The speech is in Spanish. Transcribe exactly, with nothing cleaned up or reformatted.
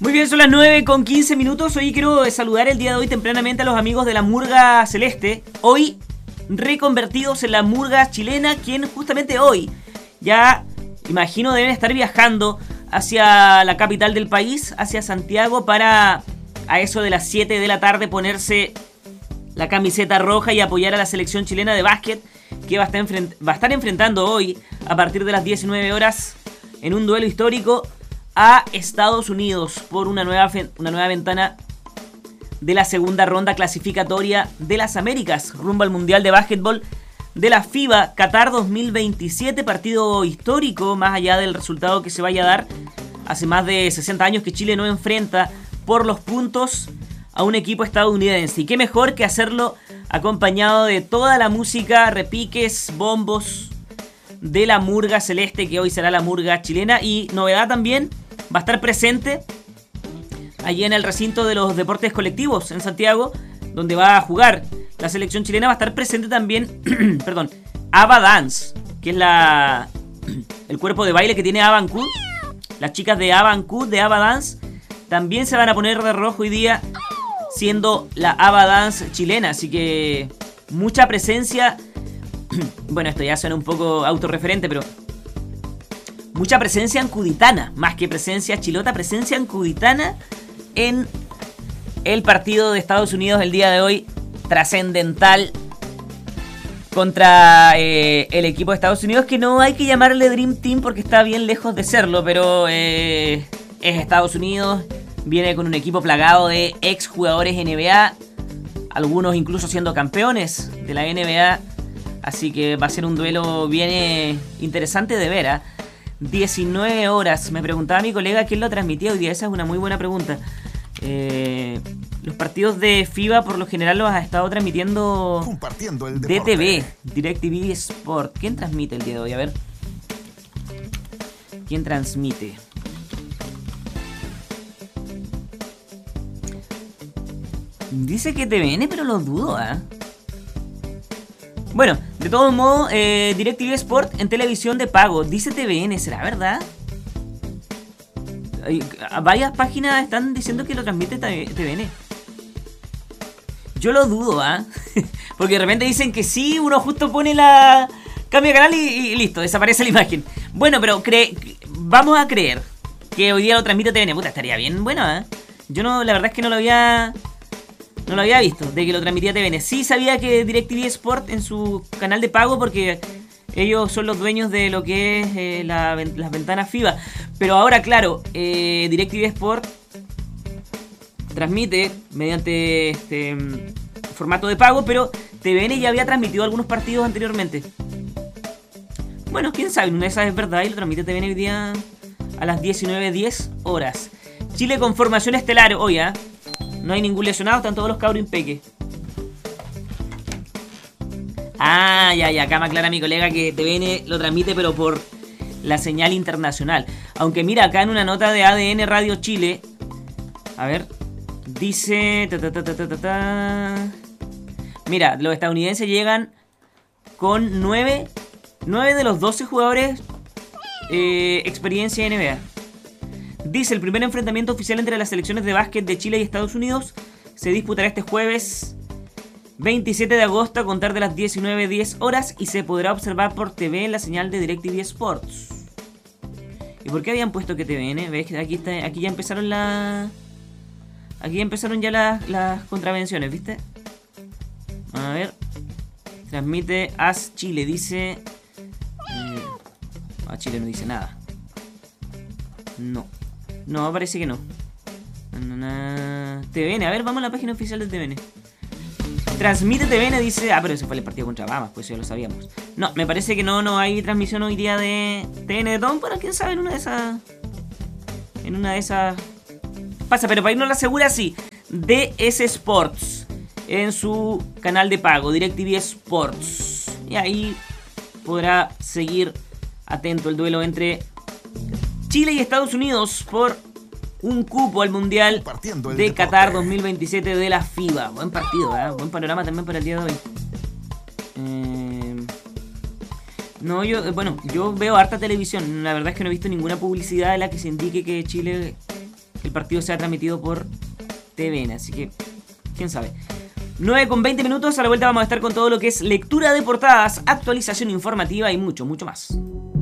Muy bien, son las nueve con quince minutos. Hoy quiero saludar el día de hoy tempranamente a los amigos de la Murga Celeste. Hoy reconvertidos en la Murga Chilena, quien justamente hoy ya, imagino, deben estar viajando hacia la capital del país, hacia Santiago, para a eso de las siete de la tarde ponerse la camiseta roja y apoyar a la selección chilena de básquet, que va a estar, enfrent- va a estar enfrentando hoy, a partir de las diecinueve horas, en un duelo histórico, a Estados Unidos por una nueva, fe- una nueva ventana de la segunda ronda clasificatoria de las Américas, rumbo al Mundial de Básquetbol de la FIBA Qatar dos mil veintisiete, partido histórico, más allá del resultado que se vaya a dar. Hace más de sesenta años que Chile no enfrenta por los puntos a un equipo estadounidense, y qué mejor que hacerlo acompañado de toda la música, repiques, bombos de la Murga Celeste, que hoy será la Murga Chilena. Y novedad también, va a estar presente allí en el recinto de los deportes colectivos en Santiago, donde va a jugar la selección chilena. Va a estar presente también perdón, Ava Dance, que es la el cuerpo de baile que tiene Ava Ancud. Las chicas de Ava Ancud, de Ava Dance, también se van a poner de rojo hoy día, siendo la Ava Dance chilena. Así que mucha presencia. Bueno, esto ya suena un poco autorreferente, pero mucha presencia ancuditana, más que presencia chilota, presencia ancuditana en el partido de Estados Unidos el día de hoy, trascendental contra eh, el equipo de Estados Unidos, que no hay que llamarle Dream Team porque está bien lejos de serlo, pero eh, es Estados Unidos, viene con un equipo plagado de ex jugadores N B A, algunos incluso siendo campeones de la N B A, así que va a ser un duelo bien eh, interesante de ver, ¿eh? diecinueve horas, me preguntaba mi colega quién lo transmitía hoy día. Esa es una muy buena pregunta. Eh, los partidos de FIBA por lo general los ha estado transmitiendo Compartiendo el D T V, DirecTV Sport. ¿Quién transmite el día de hoy? A ver, ¿quién transmite? Dice que T V N, pero lo dudo, ¿eh? Bueno, de todos modos, eh, DirecTV Sport en televisión de pago. Dice T V N, ¿será verdad? Hay, varias páginas están diciendo que lo transmite T V N. Yo lo dudo, ¿ah? ¿eh? Porque de repente dicen que sí, uno justo pone la... cambia canal y, y listo, desaparece la imagen. Bueno, pero cre... vamos a creer que hoy día lo transmite T V N. Puta, estaría bien bueno, ¿eh? Yo no, la verdad es que no lo había... No lo había visto, de que lo transmitía T V N. Sí sabía que DirecTV Sport en su canal de pago, porque ellos son los dueños de lo que es eh, la, las ventanas FIBA. Pero ahora, claro, eh, DirecTV Sport transmite mediante este formato de pago, pero T V N ya había transmitido algunos partidos anteriormente. Bueno, quién sabe, una de esas es verdad y lo transmite T V N hoy día a las diecinueve diez horas. Chile con formación estelar hoy, ¿ah? ¿eh? No hay ningún lesionado, están todos los cabros impeques. Ah, ya, ya, acá me aclara mi colega que T V N lo transmite, pero por la señal internacional. Aunque mira, acá en una nota de A D N Radio Chile, a ver, dice... Ta, ta, ta, ta, ta, ta. Mira, los estadounidenses llegan con nueve, nueve de los doce jugadores eh, experiencia N B A. Dice, el primer enfrentamiento oficial entre las selecciones de básquet de Chile y Estados Unidos se disputará este jueves veintisiete de agosto a contar de las diecinueve diez horas y se podrá observar por T V en la señal de DirecTV Sports. ¿Y por qué habían puesto que T V N? ¿Ves? Aquí, está, aquí ya empezaron la... Aquí ya empezaron ya las, las contravenciones, ¿viste? A ver. Transmite A S Chile, dice... Eh, a Chile no dice nada. No. No, parece que no. T V N, a ver, vamos a la página oficial de T V N. Transmite T V N, dice... Ah, pero ese fue el partido contra Bahamas, pues ya lo sabíamos. No, me parece que no, no hay transmisión hoy día de T V N de Don, pero quién sabe, en una de esas... En una de esas... Pasa, pero para irnos a la segura, sí. D S Sports, en su canal de pago, DirecTV Sports. Y ahí podrá seguir atento el duelo entre Chile y Estados Unidos por un cupo al Mundial de Qatar dos mil veintisiete de la FIBA. Buen partido, ¿eh? Buen panorama también para el día de hoy. Eh... No, yo, bueno, yo veo harta televisión. La verdad es que no he visto ninguna publicidad en la que se indique que Chile el partido sea transmitido por T V N, así que quién sabe. nueve con veinte minutos, a la vuelta vamos a estar con todo lo que es lectura de portadas, actualización informativa y mucho, mucho más.